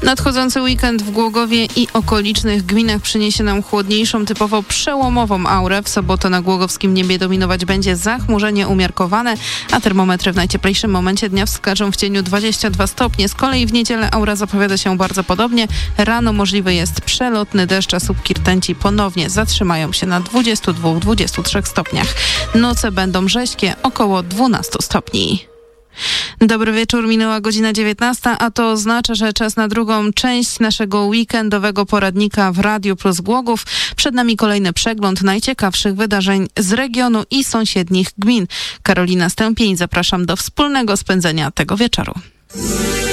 Nadchodzący weekend w Głogowie i okolicznych gminach przyniesie nam chłodniejszą, typowo przełomową aurę. W sobotę na głogowskim niebie dominować będzie zachmurzenie umiarkowane, a termometry w najcieplejszym momencie dnia wskażą w cieniu 22 stopnie. Z kolei w niedzielę aura zapowiada się bardzo podobnie. Rano możliwy jest przelotny deszcz, a słupki rtęci ponownie zatrzymają się na 22-23 stopniach. Noce będą rześkie, około 12 stopni. Dobry wieczór, minęła godzina 19, a to oznacza, że czas na drugą część naszego weekendowego poradnika w Radiu Plus Głogów. Przed nami kolejny przegląd najciekawszych wydarzeń z regionu i sąsiednich gmin. Karolina Stępień, zapraszam do wspólnego spędzenia tego wieczoru.